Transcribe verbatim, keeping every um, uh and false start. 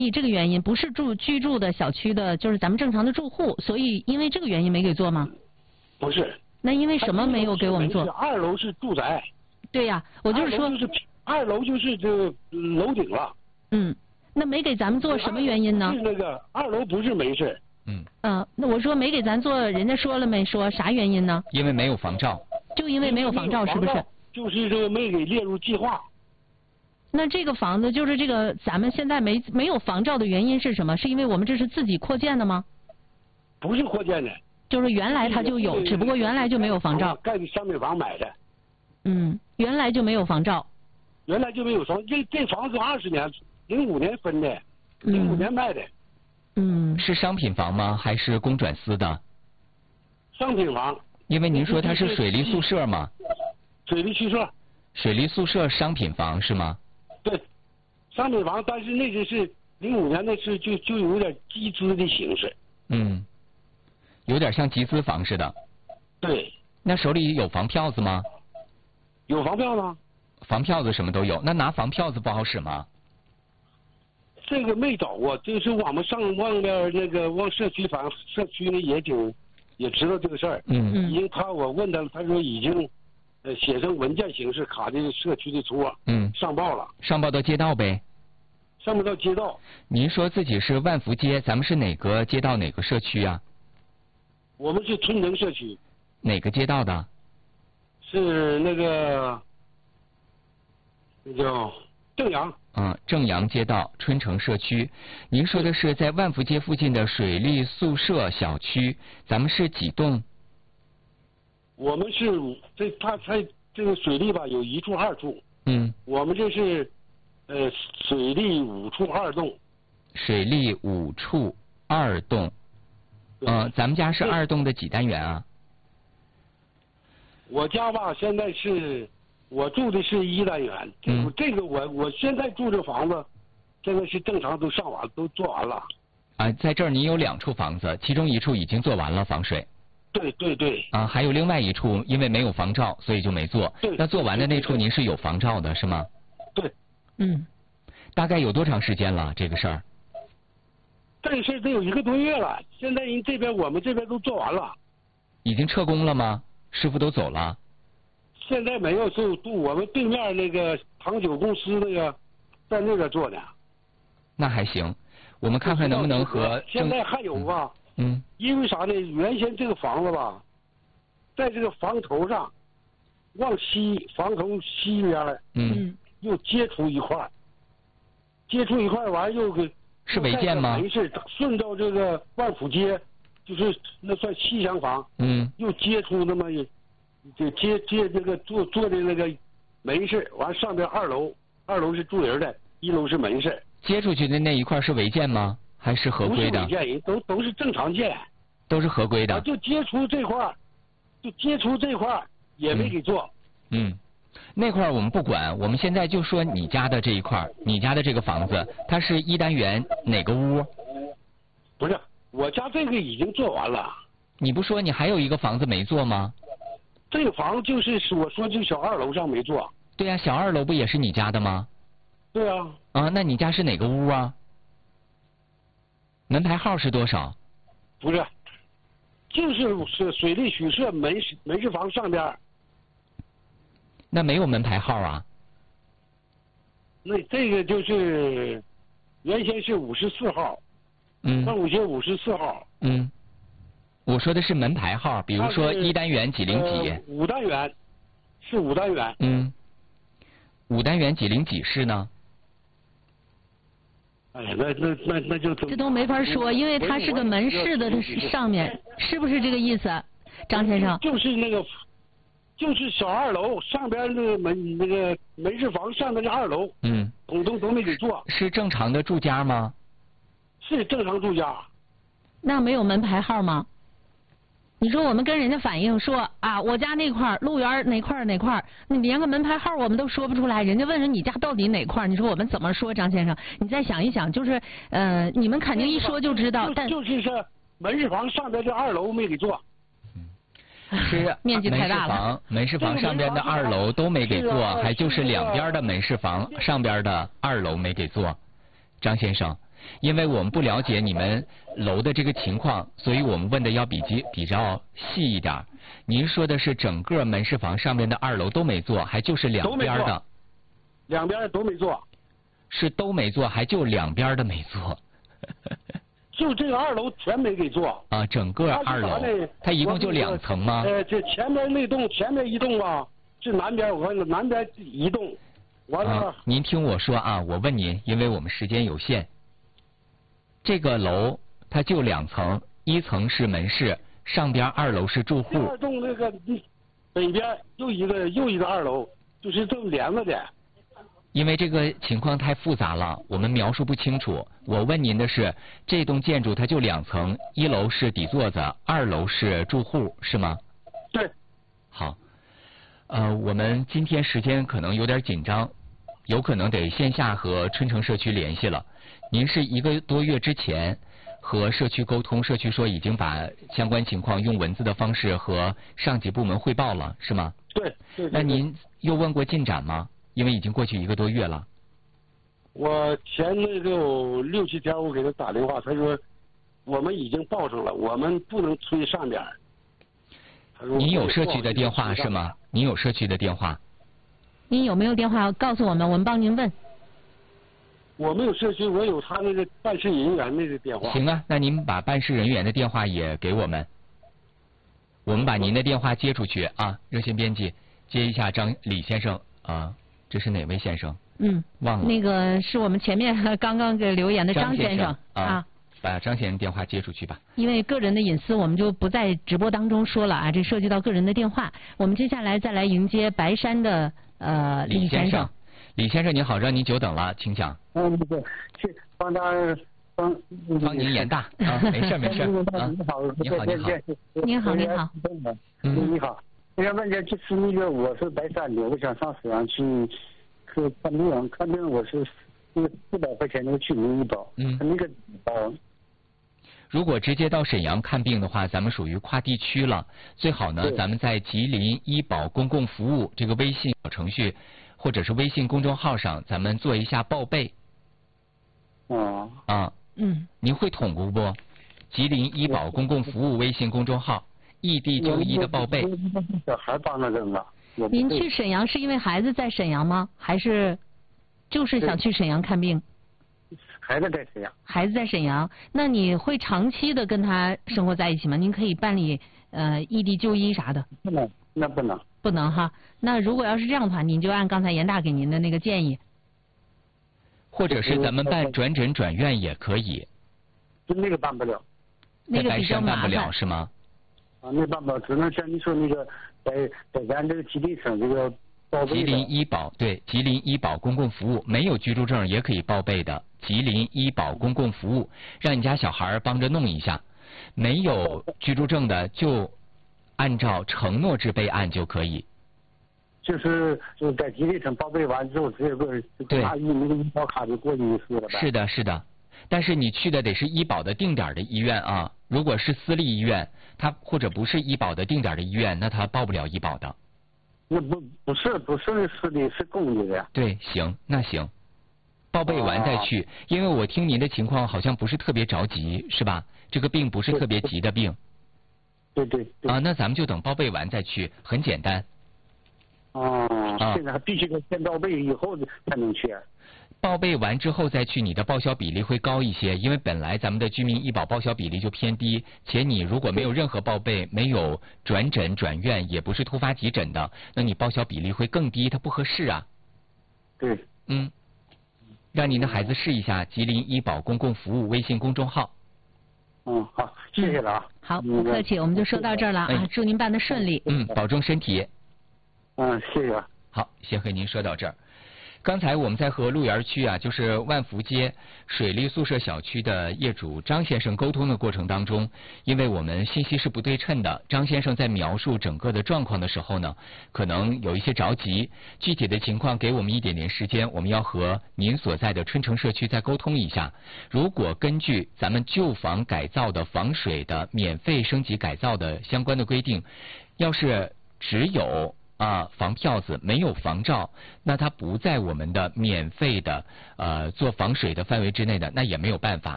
以这个原因，不是住居住的小区的，就是咱们正常的住户，所以因为这个原因没给做吗？ 不是。 那因为什么没有给我们做？ 二楼是住宅。 对呀，我就是说， 就是二楼就是这个楼顶了。 嗯，那没给咱们做什么原因呢？ 是那个二楼不是没事。 嗯。 嗯，那我说没给咱做，人家说了没说啥原因呢？ 因为没有房照。 就因为没有房照，是不是？ 就是这个没给列入计划。 那这个房子就是这个，咱们现在没没有房照的原因是什么？是因为我们这是自己扩建的吗？ 不是扩建的。 就是原来它就有，只不过原来就没有房照。 盖的商品房买的。 嗯，原来就没有房照。 原来就没有房，这这房子二十年，零五年分的，零五年卖的。 嗯。 是商品房吗？还是公转私的？ 商品房。 因为您说它是水利宿舍吗？ 水利宿舍。 水利宿舍商品房是吗？ 对，商品房，但是那个是零五年，那是就就有点集资的形式。 嗯，有点像集资房似的。 对。 那手里有房票子吗？ 有房票子。 房票子什么都有，那拿房票子不好使吗？ 这个没找过，就是我们上往边那个往社区房社区呢也挺也知道这个事儿。 嗯嗯。已经他我问他，他说已经。呃，写成文件形式卡在社区的戳， 嗯， 上报了， 上报到街道呗， 上报到街道。 您说自己是万福街，咱们是哪个街道哪个社区啊？ 我们是春城社区。 哪个街道的？ 是那个，那叫正阳。 嗯，正阳街道春城社区。您说的是在万福街附近的水利宿舍小区，咱们是几栋？ 我们是这他才这个水利吧，有一处二处。 嗯。 我们这是，呃，水利五处二栋。 水利五处二栋。嗯、呃，咱们家是二栋的几单元啊？ 我家吧，现在是，我住的是一单元。嗯。这个我我现在住这房子，现在是正常都上完都做完了。 啊，在这儿您有两处房子，其中一处已经做完了防水。 对对对。 啊，还有另外一处，因为没有房照，所以就没做。 对。 那做完的那处您是有房照的，是吗？ 对。 嗯。 大概有多长时间了？这个事儿？ 这个事儿得有一个多月了。现在人这边我们这边都做完了。 已经撤工了吗？师傅都走了。 现在没有，就我们对面那个唐酒公司那个，在那边做的。 那还行，我们看看能不能和。 现在还有吧。 嗯。 因为啥呢？原先这个房子吧，在这个房头上，往西房头西边， 嗯， 又接出一块，接出一块完又给是违建吗？ 没事，顺着这个万福街，就是那算西厢房， 嗯， 又接出那么就接接这个做做的那个门市，完上边二楼，二楼是住人的，一楼是门市。 接出去的那一块是违建吗？还是合规的？ 不是违建，都都是正常建。 都是合规的。 就接出这块，就接出这块也没给做。 嗯，嗯那块我们不管，我们现在就说你家的这一块，你家的这个房子，它是一单元哪个屋？ 不是，我家这个已经做完了。 你不说你还有一个房子没做吗？ 这个房就是我说就小二楼上没做。 对呀、啊，小二楼不也是你家的吗？ 对啊。 啊，那你家是哪个屋啊？门牌号是多少？ 不是。就是是水利宿舍门门市房上边。 那没有门牌号啊？ 那这个就是原先是五十四号。 嗯。 万福街五十四号。 嗯。我说的是门牌号，比如说一单元几零几。 呃、五单元，是五单元。 嗯。五单元几零几室呢？ 哎呀，那那那那就这都没法说，因为它是个门市的上面，是不是这个意思，张先生？ 就是那个，就是小二楼上边那个门那个门市房上面的二楼， 嗯， 统统都没给做。 是正常的住家吗？ 是正常住家。 那没有门牌号吗？你说我们跟人家反映说啊，我家那块路园哪块哪块，你连个门牌号我们都说不出来，人家问说你家到底哪块，你说我们怎么说？张先生，你再想一想，就是呃，你们肯定一说就知道， 就但就是说门市房上边这二楼没给做。 是面积太大了。 门市房上边的二楼都没给做，还就是两边的门市房上边的二楼没给做。张先生， 因为我们不了解你们楼的这个情况，所以我们问的要比较比较细一点。您说的是整个门市房上面的二楼都没做，还就是两边的？ 两边都没做。 是都没做，还就两边的没做？ 就这个二楼全没给做。 啊，整个二楼，它一共就两层吗？ 呃，这前边那栋，前面一栋吧，是南边，我看南边一栋，完了、 啊。您听我说啊，我问您，因为我们时间有限，这个楼它就两层，一层是门市，上边二楼是住户。 第二栋那个北边又一个又一个二楼，就是这么连着的。 因为这个情况太复杂了，我们描述不清楚。我问您的是，这栋建筑它就两层，一楼是底座子，二楼是住户，是吗？ 对。 好，呃，我们今天时间可能有点紧张，有可能得线下和春城社区联系了。您是一个多月之前和社区沟通，社区说已经把相关情况用文字的方式和上级部门汇报了，是吗？ 对。对对对。 那您又问过进展吗？因为已经过去一个多月了。 我前那个有六七天，我给他打电话，他说我们已经报上了，我们不能催上边。 您有社区的电话是吗？您有社区的电话？ 您有没有电话告诉我们，我们帮您问。 我没有社区，我有他那个办事人员那个电话。 行啊，那您把办事人员的电话也给我们，我们把您的电话接出去啊。热线编辑接一下张李先生啊。这是哪位先生？ 嗯， 忘了。 那个是我们前面刚刚给留言的张先生啊，啊把张先生电话接出去吧。 因为个人的隐私，我们就不在直播当中说了啊，这涉及到个人的电话。我们接下来再来迎接白山的呃李先生。 李先生您好，让您久等了，请讲。 嗯，那个去帮他帮帮您严大啊，没事没事啊。 你好， 你好你好。 你好你好。 嗯，你好。我想问一下，就是那个我是白山的，我想上沈阳去去看病，看病我是那个四百块钱那个居民医保， 嗯， 那个保。 如果直接到沈阳看病的话，咱们属于跨地区了，最好呢，咱们在吉林医保公共服务这个微信小程序或者是微信公众号上，咱们做一下报备。 哦。 啊。 嗯。 您会统过不？吉林医保公共服务微信公众号。异地就医的报备。 小孩帮了人了。 您去沈阳是因为孩子在沈阳吗？还是就是想去沈阳看病？ 孩子在沈阳。 孩子在沈阳，那你会长期的跟他生活在一起吗？您可以办理呃异地就医啥的。 不能，那不能。 不能哈。那如果要是这样的话，您就按刚才严大给您的那个建议。 或者是咱们办转诊转院也可以。 就那个办不了。 那个比较麻烦。 办不了是吗？ 啊，那办不了，只能像你说那个，在在咱这个吉林省这个报备的。 吉林医保对，吉林医保公共服务没有居住证也可以报备的，吉林医保公共服务，让你家小孩帮着弄一下。没有居住证的就按照承诺制备案就可以。 就是就是在吉林省报备完之后，直接过拿一那个医保卡就过去就是了呗。 是的，是的。但是你去的得是医保的定点的医院啊，如果是私立医院，它或者不是医保的定点的医院，那它报不了医保的。 那不不是不是私立，是公立的呀。 对，行，那行，报备完再去，啊、因为我听您的情况好像不是特别着急，是吧？这个病不是特别急的病。 对对对。 啊，那咱们就等报备完再去，很简单。 哦、啊，现在还必须得先报备以后才能去。 报备完之后再去，你的报销比例会高一些，因为本来咱们的居民医保报销比例就偏低，且你如果没有任何报备，没有转诊转院，也不是突发急诊的，那你报销比例会更低，它不合适啊。 对。 嗯。让您的孩子试一下吉林医保公共服务微信公众号。 嗯，好，谢谢了啊。 好，不客气，我们就说到这儿了啊，哎、祝您办的顺利。 嗯，保重身体。 嗯，谢谢。 好，先和您说到这儿。刚才我们在和鹿园区啊，就是万福街水利宿舍小区的业主张先生沟通的过程当中，因为我们信息是不对称的，张先生在描述整个的状况的时候呢，可能有一些着急。具体的情况给我们一点点时间，我们要和您所在的春城社区再沟通一下。如果根据咱们旧房改造的防水的免费升级改造的相关的规定，要是只有啊防票子，没有防罩，那它不在我们的免费的呃做防水的范围之内的，那也没有办法。